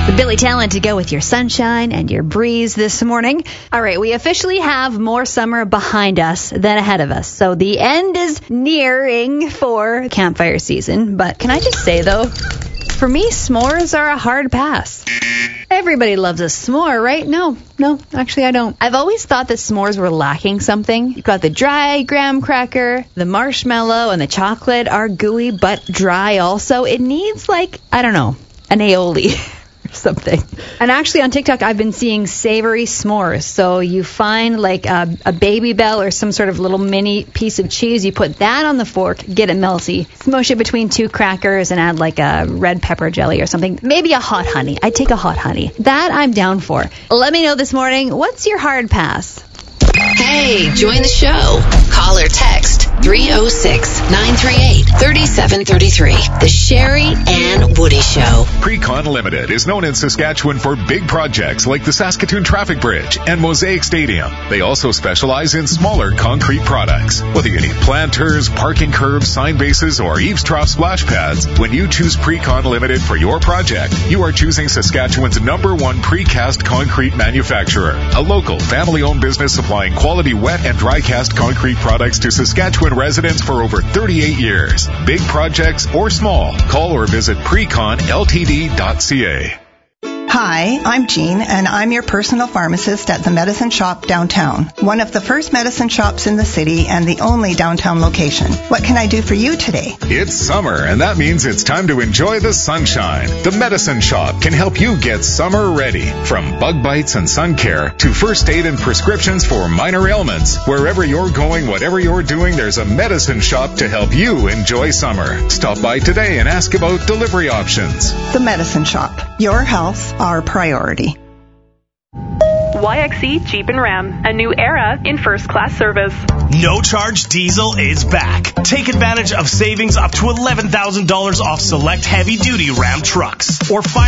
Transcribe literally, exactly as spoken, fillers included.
Billy Talent to go with your sunshine and your breeze this morning. All right, we officially have more summer behind us than ahead of us. So the end is nearing for campfire season. But can I just say, though, for me, s'mores are a hard pass. Everybody loves a s'more, right? No, no, actually I don't. I've always thought that s'mores were lacking something. You've got the dry graham cracker, the marshmallow, and the chocolate are gooey but dry also. It needs, like, I don't know, an aioli. Something. And actually on TikTok I've been seeing savory s'mores. So you find like a, a Baby Bell or some sort of little mini piece of cheese, you put that on the fork, get it melty, smush it between two crackers and add like a red pepper jelly or something, maybe a hot honey. I'd take a hot honey. That I'm down for. Let me know this morning, what's your hard pass? Hey, join the show. Call or text three oh six, nine three eight, three seven three three. The Sherry and Woody Show. Precon Limited is known in Saskatchewan for big projects like the Saskatoon Traffic Bridge and Mosaic Stadium. They also specialize in smaller concrete products. Whether you need planters, parking curbs, sign bases, or eavesdrop splash pads, when you choose Precon Limited for your project, you are choosing Saskatchewan's number one precast concrete manufacturer. A local, family-owned business supplying quality wet and dry cast concrete products to Saskatchewan residents for over thirty-eight years. Big projects or small, call or visit precon l t d dot c a. Hi, I'm Jean, and I'm your personal pharmacist at the Medicine Shop downtown, one of the first medicine shops in the city and the only downtown location. What can I do for you today? It's summer, and that means it's time to enjoy the sunshine. The Medicine Shop can help you get summer ready. From bug bites and sun care to first aid and prescriptions for minor ailments. Wherever you're going, whatever you're doing, there's a Medicine Shop to help you enjoy summer. Stop by today and ask about delivery options. The Medicine Shop. Your health, our priority. Y X E Jeep and Ram, a new era in first-class service. No Charge Diesel is back. Take advantage of savings up to eleven thousand dollars off select heavy-duty Ram trucks. Or find